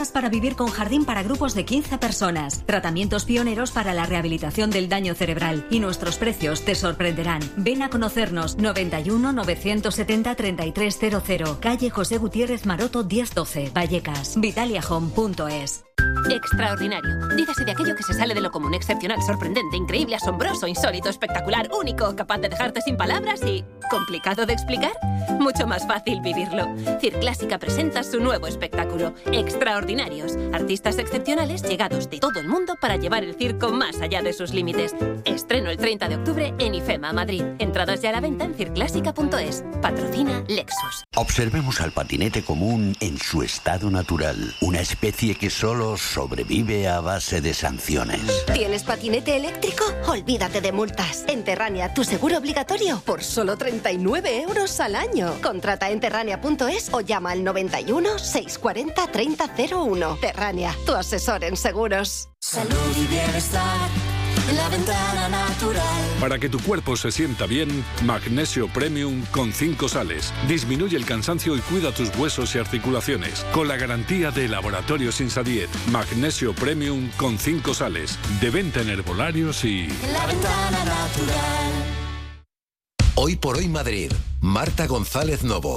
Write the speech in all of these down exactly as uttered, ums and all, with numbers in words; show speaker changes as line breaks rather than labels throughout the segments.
Para vivir con jardín para grupos de quince personas. Tratamientos pioneros para la rehabilitación del daño cerebral. Y nuestros precios te sorprenderán. Ven a conocernos. noventa y uno, novecientos setenta, treinta y tres cero cero. Calle José Gutiérrez Maroto diez doce. Vallecas. Vitalia Home punto es.
Extraordinario. Dígase de aquello que se sale de lo común, excepcional, sorprendente, increíble, asombroso, insólito, espectacular, único, capaz de dejarte sin palabras y... ¿complicado de explicar? Mucho más fácil vivirlo. Circlásica presenta su nuevo espectáculo, Extraordinarios. Artistas excepcionales llegados de todo el mundo para llevar el circo más allá de sus límites. Estreno el treinta de octubre en IFEMA, Madrid. Entradas ya a la venta en circlásica punto es. Patrocina Lexus.
Observemos al patinete común en su estado natural. Una especie que solo sobrevive a base de sanciones.
¿Tienes patinete eléctrico? Olvídate de multas. En Terrania, tu seguro obligatorio por solo treinta y nueve euros al año. Contrata en terrania punto es o llama al noventa y uno, seiscientos cuarenta, treinta cero uno. Terrania, tu asesor en seguros.
Salud y bienestar en la ventana natural.
Para que tu cuerpo se sienta bien, Magnesio Premium con cinco sales. Disminuye el cansancio y cuida tus huesos y articulaciones. Con la garantía de Laboratorios Insadiet. Magnesio Premium con cinco sales. De venta en herbolarios y...
En la ventana natural.
Hoy por hoy Madrid. Marta González Novo.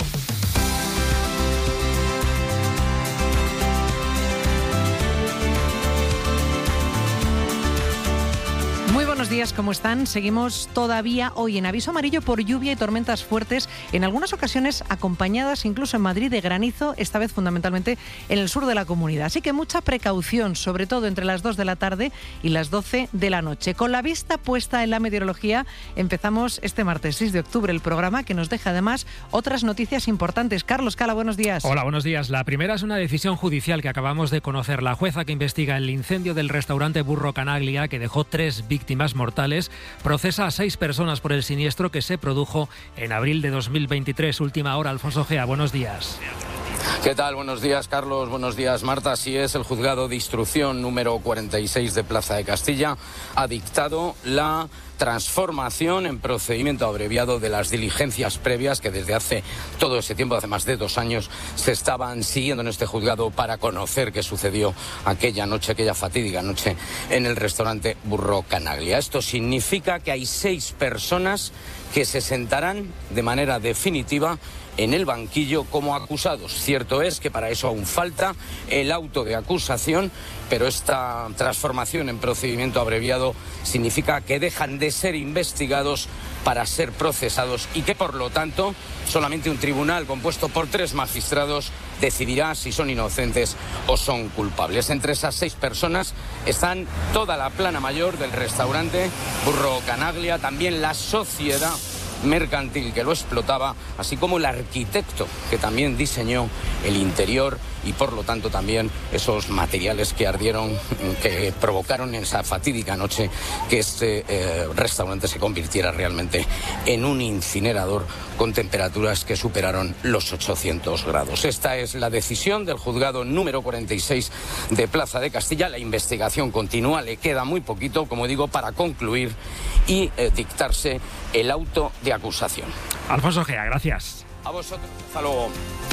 Muy buenos días, ¿cómo están? Seguimos todavía hoy en aviso amarillo por lluvia y tormentas fuertes, en algunas ocasiones acompañadas incluso en Madrid de granizo, esta vez fundamentalmente en el sur de la comunidad. Así que mucha precaución, sobre todo entre las dos de la tarde y las doce de la noche. Con la vista puesta en la meteorología, empezamos este martes seis de octubre el programa, que nos deja además otras noticias importantes. Carlos Cala, buenos días.
Hola, buenos días. La primera es una decisión judicial que acabamos de conocer. La jueza que investiga el incendio del restaurante Burro Canaglia, que dejó tres víctimas víctimas mortales, procesa a seis personas por el siniestro que se produjo en abril de dos mil veintitrés. Última hora, Alfonso Gea, buenos días.
¿Qué tal? Buenos días, Carlos. Buenos días, Marta. Así es, el juzgado de instrucción número cuarenta y seis de Plaza de Castilla ha dictado la transformación en procedimiento abreviado de las diligencias previas que desde hace todo ese tiempo, hace más de dos años, se estaban siguiendo en este juzgado para conocer qué sucedió aquella noche, aquella fatídica noche en el restaurante Burro Canaglia. Esto significa que hay seis personas que se sentarán de manera definitiva en el banquillo como acusados. Cierto es que para eso aún falta el auto de acusación, pero esta transformación en procedimiento abreviado significa que dejan de ser investigados para ser procesados y que, por lo tanto, solamente un tribunal compuesto por tres magistrados decidirá si son inocentes o son culpables. Entre esas seis personas están toda la plana mayor del restaurante Burro Canaglia, también la sociedad mercantil que lo explotaba, así como el arquitecto que también diseñó el interior y por lo tanto también esos materiales que ardieron, que provocaron en esa fatídica noche que este eh, restaurante se convirtiera realmente en un incinerador con temperaturas que superaron los ochocientos grados. Esta es la decisión del juzgado número cuarenta y seis de Plaza de Castilla. La investigación continúa, le queda muy poquito, como digo, para concluir y eh, dictarse el auto de acusación.
Alfonso Gea, gracias.
A vosotros, hasta luego.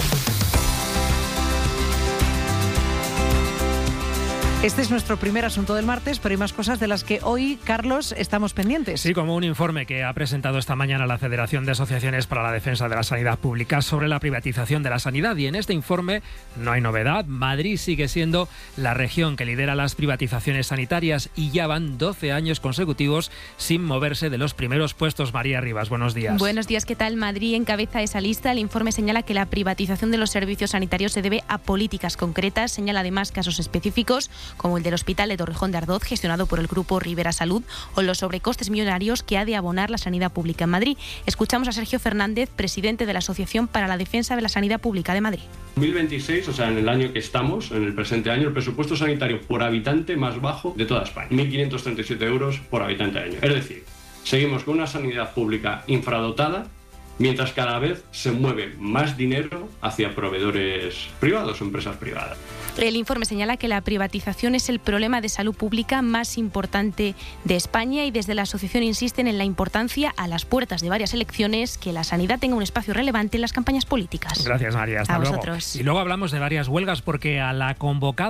Este es nuestro primer asunto del martes, pero hay más cosas de las que hoy, Carlos, estamos pendientes.
Sí, como un informe que ha presentado esta mañana la Federación de Asociaciones para la Defensa de la Sanidad Pública sobre la privatización de la sanidad. Y en este informe no hay novedad. Madrid sigue siendo la región que lidera las privatizaciones sanitarias y ya van doce años consecutivos sin moverse de los primeros puestos. María Rivas, buenos días.
Buenos días, ¿qué tal? Madrid encabeza esa lista. El informe señala que la privatización de los servicios sanitarios se debe a políticas concretas. Señala además casos específicos, como el del Hospital de Torrejón de Ardoz, gestionado por el Grupo Rivera Salud, o los sobrecostes millonarios que ha de abonar la sanidad pública en Madrid. Escuchamos a Sergio Fernández, presidente de la Asociación para la Defensa de la Sanidad Pública de Madrid.
dos mil veintiséis, o sea, en el año que estamos, en el presente año, el presupuesto sanitario por habitante más bajo de toda España, mil quinientos treinta y siete euros por habitante año. Es decir, seguimos con una sanidad pública infradotada, mientras cada vez se mueve más dinero hacia proveedores privados o empresas privadas.
El informe señala que la privatización es el problema de salud pública más importante de España y desde la asociación insisten en la importancia, a las puertas de varias elecciones, que la sanidad tenga un espacio relevante en las campañas políticas.
Gracias, María. Hasta
a
luego.
vosotros.
Y luego hablamos de varias huelgas porque a la convocada